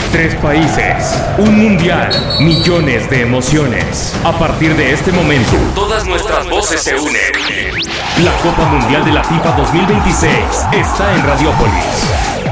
3 países, un mundial, millones de emociones. A partir de este momento, todas nuestras voces se unen. La Copa Mundial de la FIFA 2026 está en Radiópolis.